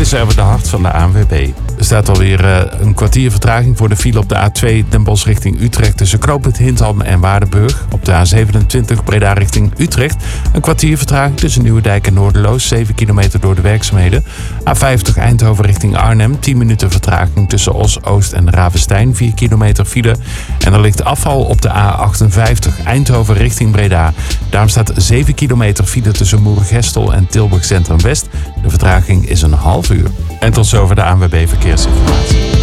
dit is even de hart van de ANWB. Er staat alweer een kwartier vertraging voor de file op de A2 Den Bosch richting Utrecht tussen knooppunt Hindham en Waardenburg. Op de A27 Breda richting Utrecht een kwartier vertraging tussen Nieuwedijk en Noorderloos, 7 kilometer door de werkzaamheden. A50 Eindhoven richting Arnhem, 10 minuten vertraging tussen Os, Oost en Ravenstein, 4 kilometer file. En er ligt afval op de A58 Eindhoven richting Breda. Daarom staat 7 kilometer file tussen Moergestel en Tilburg Centrum West. De vertraging is een half uur. En tot zover de ANWB Verkeersinformatie.